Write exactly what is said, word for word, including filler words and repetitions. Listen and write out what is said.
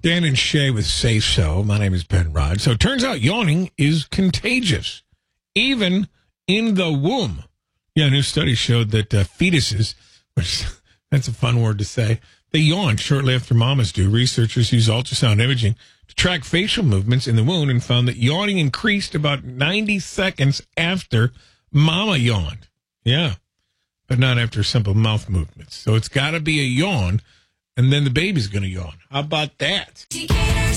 Dan and Shay with Say So. My name is Ben Rod. So it turns out yawning is contagious, even in the womb. Yeah, a new study showed that uh, fetuses, which that's a fun word to say, they yawn shortly after mamas do. Researchers use ultrasound imaging to track facial movements in the womb and found that yawning increased about ninety seconds after mama yawned. Yeah, but not after simple mouth movements. So it's got to be a yawn, and then the baby's going to yawn. How about that?